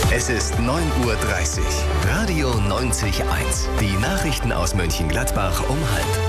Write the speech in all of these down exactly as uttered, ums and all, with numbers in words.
Es ist neun Uhr dreißig. Radio neunzig Komma eins. Die Nachrichten aus Mönchengladbach um halb.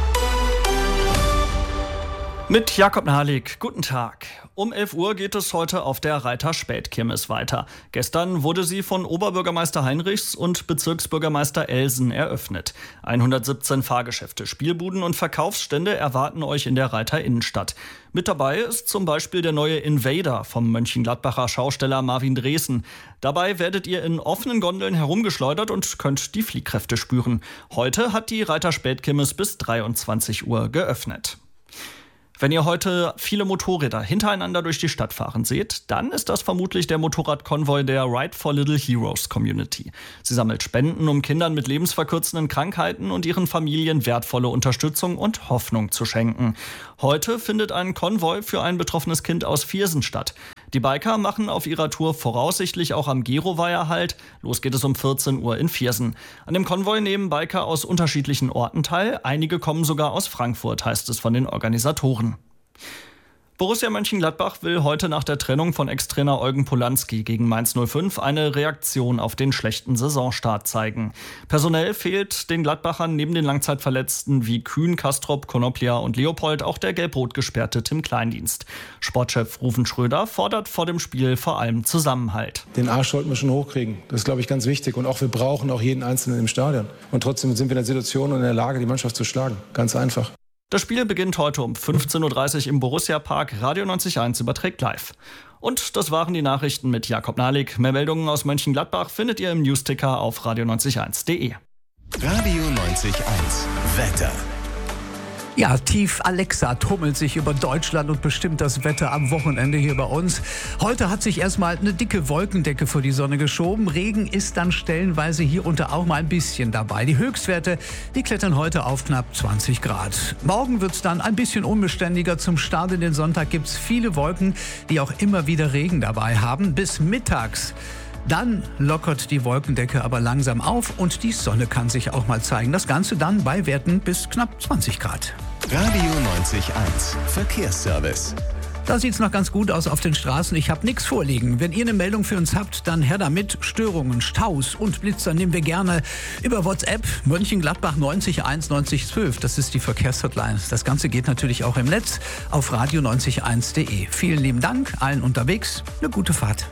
Mit Jakob Nahlig, guten Tag. Um elf Uhr geht es heute auf der Reiter-Spätkirmes weiter. Gestern wurde sie von Oberbürgermeister Heinrichs und Bezirksbürgermeister Elsen eröffnet. hundertsiebzehn Fahrgeschäfte, Spielbuden und Verkaufsstände erwarten euch in der Reiter-Innenstadt. Mit dabei ist zum Beispiel der neue Invader vom Mönchengladbacher Schausteller Marvin Dresen. Dabei werdet ihr in offenen Gondeln herumgeschleudert und könnt die Fliehkräfte spüren. Heute hat die Reiter-Spätkirmes bis dreiundzwanzig Uhr geöffnet. Wenn ihr heute viele Motorräder hintereinander durch die Stadt fahren seht, dann ist das vermutlich der Motorradkonvoi der Ride for Little Heroes Community. Sie sammelt Spenden, um Kindern mit lebensverkürzenden Krankheiten und ihren Familien wertvolle Unterstützung und Hoffnung zu schenken. Heute findet ein Konvoi für ein betroffenes Kind aus Viersen statt. Die Biker machen auf ihrer Tour voraussichtlich auch am Geroweiher Halt. Los geht es um vierzehn Uhr in Viersen. An dem Konvoi nehmen Biker aus unterschiedlichen Orten teil. Einige kommen sogar aus Frankfurt, heißt es von den Organisatoren. Borussia Mönchengladbach will heute nach der Trennung von Ex-Trainer Eugen Polanski gegen Mainz null fünf eine Reaktion auf den schlechten Saisonstart zeigen. Personell fehlt den Gladbachern neben den Langzeitverletzten wie Kühn, Kastrop, Konoplia und Leopold auch der gelb-rot gesperrte Tim Kleindienst. Sportchef Ruven Schröder fordert vor dem Spiel vor allem Zusammenhalt. Den Arsch sollten wir schon hochkriegen. Das ist, glaube ich, ganz wichtig. Und auch wir brauchen auch jeden Einzelnen im Stadion. Und trotzdem sind wir in der Situation und in der Lage, die Mannschaft zu schlagen. Ganz einfach. Das Spiel beginnt heute um fünfzehn Uhr dreißig im Borussia-Park. Radio neunzig Komma eins überträgt live. Und das waren die Nachrichten mit Jakob Nahlig. Mehr Meldungen aus Mönchengladbach findet ihr im Newsticker auf radio neunzig Komma eins punkt de. Radio neunzig Komma eins. Wetter. Ja, tief Alexa tummelt sich über Deutschland und bestimmt das Wetter am Wochenende hier bei uns. Heute hat sich erstmal eine dicke Wolkendecke vor die Sonne geschoben. Regen ist dann stellenweise hier unter auch mal ein bisschen dabei. Die Höchstwerte, die klettern heute auf knapp zwanzig Grad. Morgen wird's dann ein bisschen unbeständiger. Zum Start in den Sonntag gibt's viele Wolken, die auch immer wieder Regen dabei haben. Bis mittags. Dann lockert die Wolkendecke aber langsam auf und die Sonne kann sich auch mal zeigen. Das Ganze dann bei Werten bis knapp zwanzig Grad. Radio neunzig Komma eins. Verkehrsservice. Da sieht's noch ganz gut aus auf den Straßen. Ich habe nichts vorliegen. Wenn ihr eine Meldung für uns habt, dann her damit. Störungen, Staus und Blitzer nehmen wir gerne über WhatsApp. Mönchengladbach neunzig eins neunzig zwölf. Das ist die Verkehrshotline. Das Ganze geht natürlich auch im Netz auf radio neunzig Komma eins punkt de. Vielen lieben Dank allen unterwegs. Eine gute Fahrt.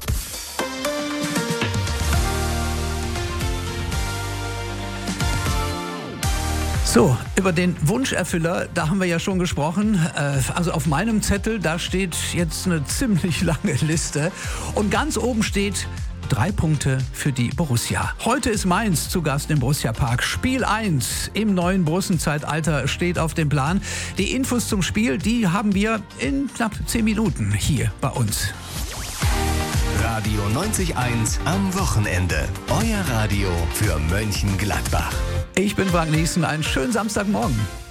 So, über den Wunscherfüller, da haben wir ja schon gesprochen. Also auf meinem Zettel, da steht jetzt eine ziemlich lange Liste. Und ganz oben steht drei Punkte für die Borussia. Heute ist Mainz zu Gast im Borussia-Park. Spiel eins im neuen Borussen-Zeitalter steht auf dem Plan. Die Infos zum Spiel, die haben wir in knapp zehn Minuten hier bei uns. Radio neunzig Komma eins am Wochenende. Euer Radio für Mönchengladbach. Ich bin Frank Niesen. Einen schönen Samstagmorgen.